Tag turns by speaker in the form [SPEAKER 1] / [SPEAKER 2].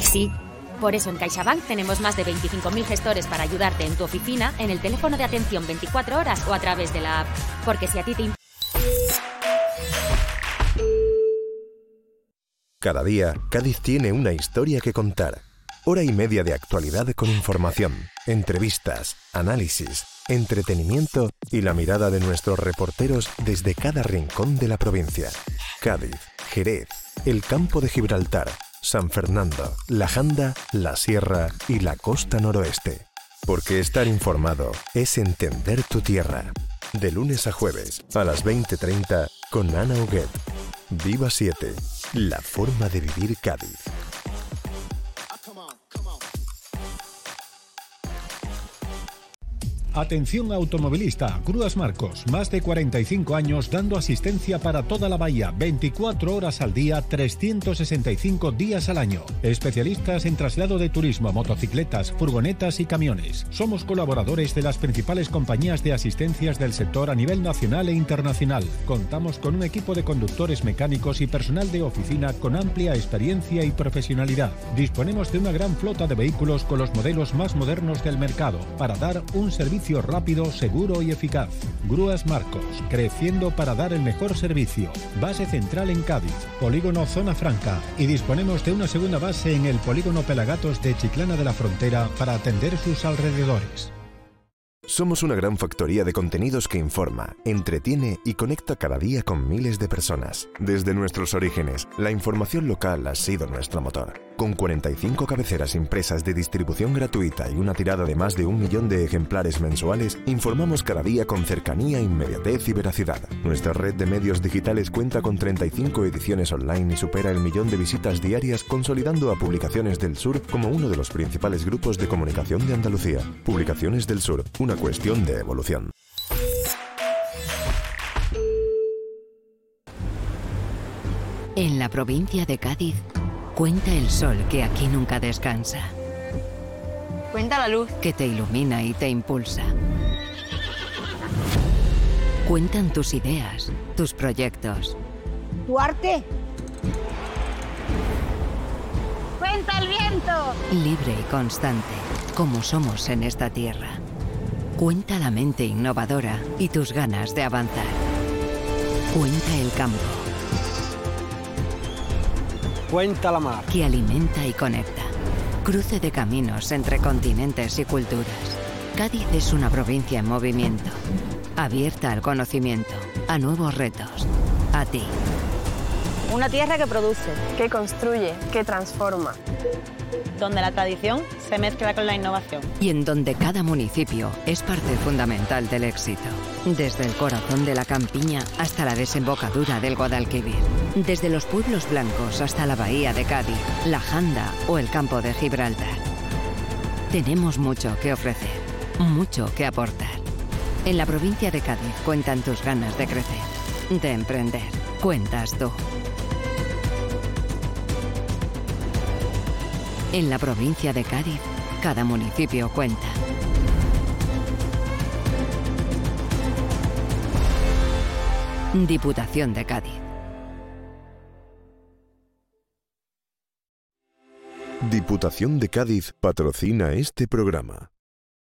[SPEAKER 1] sí. Por eso en CaixaBank tenemos más de 25.000 gestores para ayudarte en tu oficina, en el teléfono de atención 24 horas o a través de la app. Porque si a ti te...
[SPEAKER 2] Cada día, Cádiz tiene una historia que contar. Hora y media de actualidad con información, entrevistas, análisis, entretenimiento y la mirada de nuestros reporteros desde cada rincón de la provincia. Cádiz, Jerez, el Campo de Gibraltar, San Fernando, La Janda, La Sierra y la costa noroeste. Porque estar informado es entender tu tierra. De lunes a jueves, a las 20:30, con Ana Huguet. Viva 7, la forma de vivir Cádiz.
[SPEAKER 3] Atención automovilista, Grúas Marcos, más de 45 años dando asistencia para toda la bahía, 24 horas al día, 365 días al año. Especialistas en traslado de turismo, motocicletas, furgonetas y camiones. Somos colaboradores de las principales compañías de asistencias del sector a nivel nacional e internacional. Contamos con un equipo de conductores mecánicos y personal de oficina con amplia experiencia y profesionalidad. Disponemos de una gran flota de vehículos con los modelos más modernos del mercado para dar un servicio rápido, seguro y eficaz. Grúas Marcos, creciendo para dar el mejor servicio. Base central en Cádiz, polígono Zona Franca, y disponemos de una segunda base en el polígono Pelagatos de Chiclana de la Frontera para atender sus alrededores.
[SPEAKER 2] Somos una gran factoría de contenidos que informa, entretiene y conecta cada día con miles de personas. Desde nuestros orígenes, la información local ha sido nuestro motor. Con 45 cabeceras impresas de distribución gratuita y una tirada de más de 1 millón de ejemplares mensuales, informamos cada día con cercanía, inmediatez y veracidad. Nuestra red de medios digitales cuenta con 35 ediciones online y supera el 1 millón de visitas diarias, consolidando a Publicaciones del Sur como uno de los principales grupos de comunicación de Andalucía. Publicaciones del Sur, una cuestión de evolución.
[SPEAKER 4] En la provincia de Cádiz, cuenta el sol que aquí nunca descansa.
[SPEAKER 5] Cuenta la luz
[SPEAKER 4] que te ilumina y te impulsa. Cuentan tus ideas, tus proyectos.
[SPEAKER 5] tu arte. Cuenta el viento.
[SPEAKER 4] Libre y constante, como somos en esta tierra. Cuenta la mente innovadora y tus ganas de avanzar. Cuenta el campo.
[SPEAKER 6] Cuenta la mar.
[SPEAKER 4] Que alimenta y conecta. Cruce de caminos entre continentes y culturas. Cádiz es una provincia en movimiento. Abierta al conocimiento, a nuevos retos. A ti.
[SPEAKER 5] Una tierra que produce,
[SPEAKER 7] que construye, que transforma.
[SPEAKER 5] donde la tradición se mezcla con la innovación.
[SPEAKER 4] Y en donde cada municipio es parte fundamental del éxito. Desde el corazón de la campiña hasta la desembocadura del Guadalquivir. Desde los pueblos blancos hasta la bahía de Cádiz, la Janda o el campo de Gibraltar. Tenemos mucho que ofrecer, mucho que aportar. En la provincia de Cádiz cuentan tus ganas de crecer, de emprender. Cuentas tú. En la provincia de Cádiz, cada municipio cuenta. Diputación de Cádiz.
[SPEAKER 2] Diputación de Cádiz patrocina este programa.